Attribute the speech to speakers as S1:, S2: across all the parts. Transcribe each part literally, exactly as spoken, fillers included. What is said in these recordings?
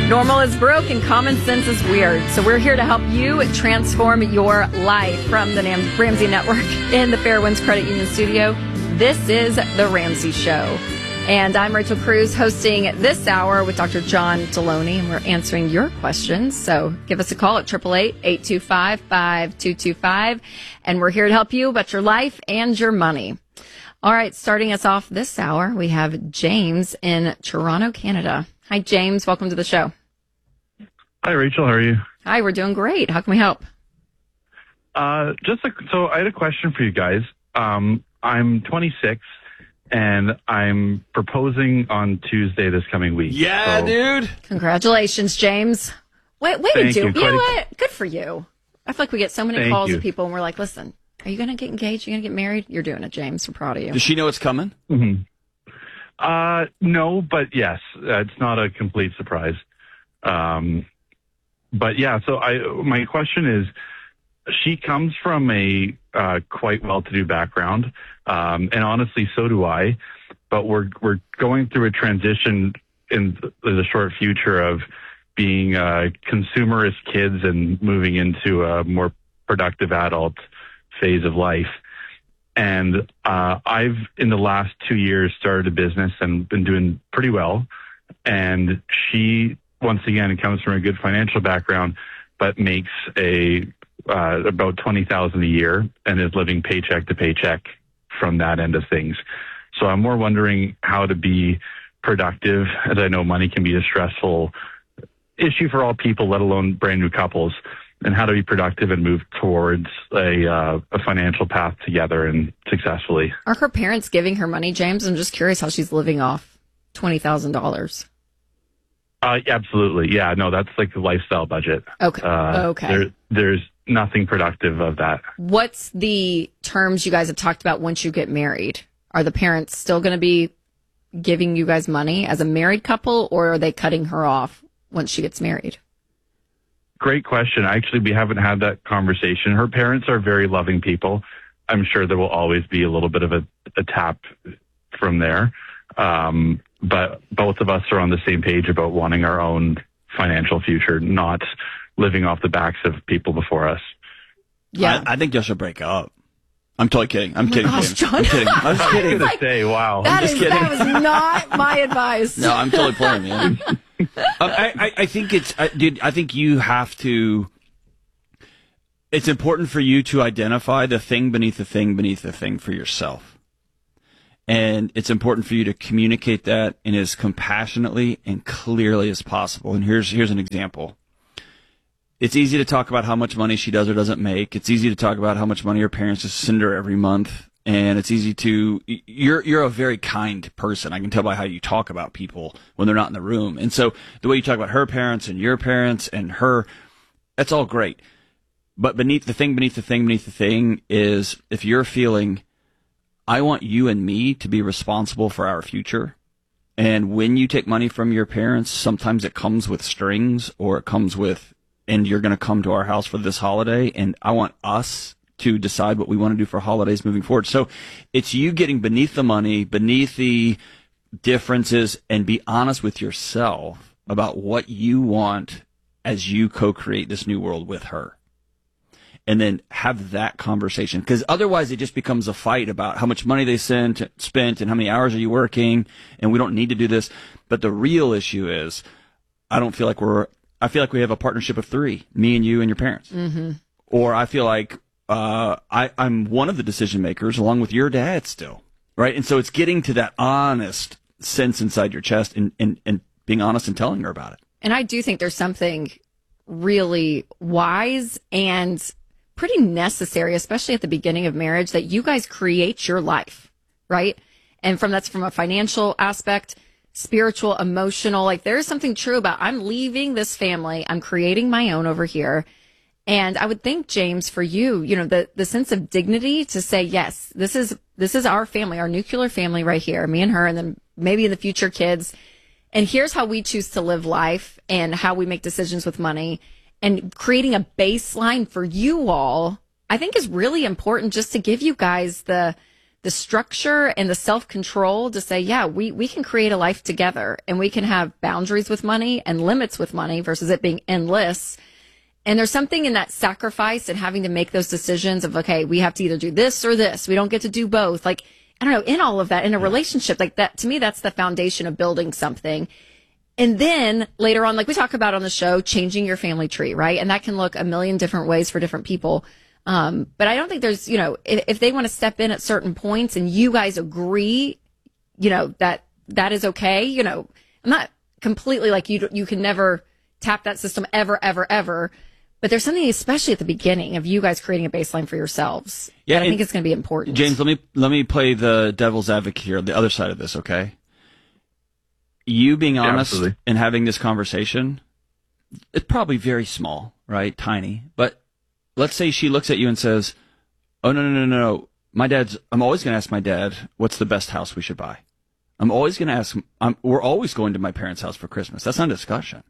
S1: Normal is broke and common sense is weird. So we're here to help you transform your life. From the Nam- Ramsey Network in the Fairwinds Credit Union studio, this is The Ramsey Show. And I'm Rachel Cruz, hosting this hour with Doctor John Deloney, and we're answering your questions. So give us a call at eight eight eight, eight two five, five two two five. And we're here to help you about your life and your money. All right, starting us off this hour, we have James in Toronto, Canada. Hi, James. Welcome to the show.
S2: Hi, Rachel. How are you?
S1: Hi, we're doing great. How can we help?
S2: Uh, just a, so I had a question for you guys. Um, I'm twenty-six, and I'm proposing on Tuesday this coming week.
S3: Yeah,
S2: so,
S3: dude.
S1: Congratulations, James. Wait, wait,
S2: Thank
S1: do.
S2: you.
S1: You know
S2: Quite a-
S1: what? Good for you. I feel like we get so many
S2: Thank
S1: calls
S2: you.
S1: of people, and we're like, listen, are you going to get engaged? Are you going to get married? You're doing it, James. We're proud of you.
S3: Does she know it's coming?
S2: Mm-hmm. Uh, no, but yes, uh, it's not a complete surprise. Um, but yeah, so I, my question is, she comes from a uh, quite well-to-do background, um, and honestly, so do I. But we're we're going through a transition in the, the short future of being uh, consumerist kids and moving into a more productive adult phase of life. And uh, I've, in the last two years, started a business and been doing pretty well. And she, once again, comes from a good financial background, but makes a uh, about twenty thousand dollars a year and is living paycheck to paycheck from that end of things. So I'm more wondering how to be productive, as I know money can be a stressful issue for all people, let alone brand new couples, and how to be productive and move towards a uh, a financial path together and successfully.
S1: Are her parents giving her money, James? I'm just curious how she's living off twenty thousand dollars.
S2: Uh, absolutely. Yeah, no, that's like the lifestyle budget.
S1: Okay.
S2: Uh,
S1: okay.
S2: There, there's nothing productive of that.
S1: What's the terms you guys have talked about once you get married? Are the parents still going to be giving you guys money as a married couple, or are they cutting her off once she gets married?
S2: Great question. Actually, we haven't had that conversation. Her parents are very loving people. I'm sure there will always be a little bit of a, a tap from there. Um, but both of us are on the same page about wanting our own financial future, not living off the backs of people before us.
S1: Yeah.
S3: I, I think y'all should break up. I'm totally kidding. I'm
S1: Oh my
S3: kidding,
S1: gosh,
S3: James.
S1: John.
S3: I'm kidding. I'm just
S2: I was
S3: kidding.
S2: going to say, wow.
S1: That,
S3: just
S1: is,
S3: kidding.
S1: that was not my advice.
S3: No, I'm totally playing, man. um, I, I, I think it's, I, dude, I think you have to, it's important for you to identify the thing beneath the thing beneath the thing for yourself. And it's important for you to communicate that in as compassionately and clearly as possible. And here's, here's an example. It's easy to talk about how much money she does or doesn't make. It's easy to talk about how much money her parents just send her every month. And it's easy to, you're, you're a very kind person. I can tell by how you talk about people when they're not in the room. And so the way you talk about her parents and your parents and her, that's all great. But beneath the thing, beneath the thing, beneath the thing is if you're feeling, I want you and me to be responsible for our future. And when you take money from your parents, sometimes it comes with strings or it comes with, and you're going to come to our house for this holiday. And I want us to decide what we want to do for holidays moving forward. So it's you getting beneath the money, beneath the differences, and be honest with yourself about what you want as you co-create this new world with her. And then have that conversation. Because otherwise it just becomes a fight about how much money they sent, spent and how many hours are you working, and we don't need to do this. But the real issue is, I don't feel like we're, I feel like we have a partnership of three, me and you and your parents.
S1: Mm-hmm.
S3: Or I feel like uh, I, I'm one of the decision makers along with your dad still, right? And so it's getting to that honest sense inside your chest and, and, and being honest and telling her about it.
S1: And I do think there's something really wise and pretty necessary, especially at the beginning of marriage, that you guys create your life, right? And from that's from a financial aspect, spiritual, emotional, like there is something true about I'm leaving this family, I'm creating my own over here. And I would think, James, for you, you know, the, the sense of dignity to say, yes, this is, this is our family, our nuclear family right here, me and her, and then maybe in the future kids. And here's how we choose to live life and how we make decisions with money, and creating a baseline for you all, I think is really important, just to give you guys the, the structure and the self-control to say, yeah, we, we can create a life together and we can have boundaries with money and limits with money versus it being endless. And there's something in that sacrifice and having to make those decisions of, okay, we have to either do this or this. We don't get to do both. Like, I don't know, in all of that, in a relationship like that, to me, that's the foundation of building something. And then later on, like we talk about on the show, changing your family tree, right? And that can look a million different ways for different people. Um, but I don't think there's, you know, if, if they want to step in at certain points and you guys agree, you know, that that is okay, you know, I'm not completely like you, you can never tap that system ever, ever, ever. But there's something, especially at the beginning, of you guys creating a baseline for yourselves. Yeah, that I think it's going to be important.
S3: James, let me let me play the devil's advocate here, the other side of this, okay? You being honest
S2: yeah,
S3: and having this conversation, it's probably very small, right? Tiny. But let's say she looks at you and says, oh, no, no, no, no, no. My dad's, I'm always going to ask my dad, what's the best house we should buy? I'm always going to ask, I'm, we're always going to my parents' house for Christmas. That's not a discussion.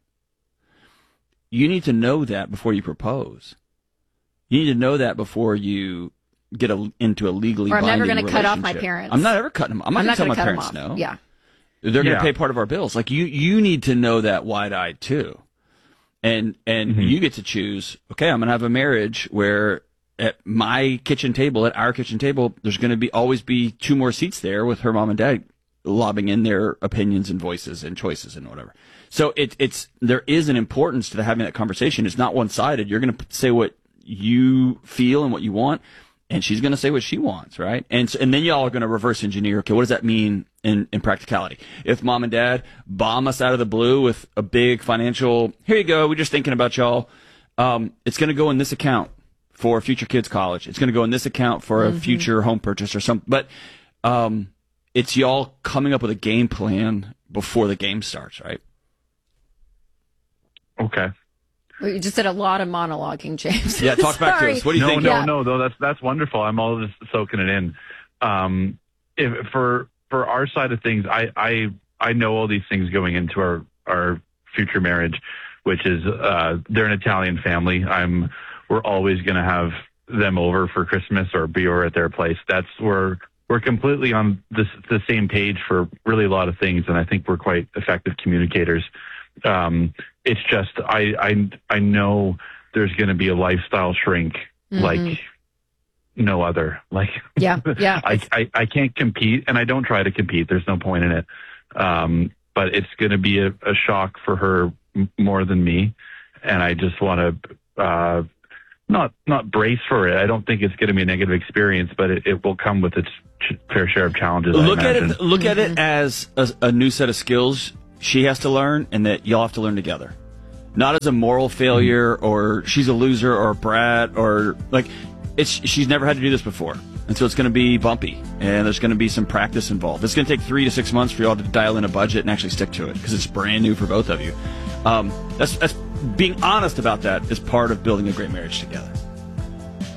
S3: You need to know that before you propose. You need to know that before you get a, into a legally
S1: or I'm
S3: binding
S1: never going to cut off my
S3: relationship.
S1: parents.
S3: I'm not ever cutting them. I'm not going to tell my parents no.
S1: Yeah.
S3: They're going to
S2: Yeah.
S3: pay part of our bills. Like you, you need to know that wide-eyed too. And, and
S2: Mm-hmm.
S3: you get to choose, okay, I'm going to have a marriage where at my kitchen table, at our kitchen table, there's going to be always be two more seats there with her mom and dad lobbing in their opinions and voices and choices and whatever. So it, it's, there is an importance to the, having that conversation. It's not one-sided. You're going to say what you feel and what you want, and she's going to say what she wants, right? And so, and then y'all are going to reverse engineer, okay, what does that mean in, in practicality? If mom and dad bomb us out of the blue with a big financial, here you go, we're just thinking about y'all, um, it's going to go in this account for future kids' college. It's going to go in this account for a mm-hmm. future home purchase or something. But um, it's y'all coming up with a game plan before the game starts, right?
S2: Okay.
S1: Well, you just did a lot of monologuing, James.
S3: Yeah, talk back to us. What do you
S2: no,
S3: think?
S2: No,
S1: yeah.
S2: no, no. That's that's wonderful. I'm all just soaking it in. Um, if for for our side of things, I I I know all these things going into our our future marriage, which is uh, they're an Italian family. I'm we're always going to have them over for Christmas or be over at their place. That's where we're completely on this the same page for really a lot of things, and I think we're quite effective communicators. Um, it's just I I I know there's going to be a lifestyle shrink mm-hmm. like no other. Like
S1: yeah, yeah.
S2: I, I I can't compete, and I don't try to compete. There's no point in it. Um, but it's going to be a, a shock for her m- more than me, and I just want to uh, not not brace for it. I don't think it's going to be a negative experience, but it, it will come with its ch- fair share of challenges.
S3: Look
S2: I
S3: at
S2: imagine.
S3: it. Look
S1: mm-hmm.
S3: at it as a, a new set of skills she has to learn, and that y'all have to learn together. Not as a moral failure, or she's a loser, or a brat, or like it's. She's never had to do this before, and so it's going to be bumpy, and there's going to be some practice involved. It's going to take three to six months for y'all to dial in a budget and actually stick to it because it's brand new for both of you. Um, that's, that's being honest about that is part of building a great marriage together.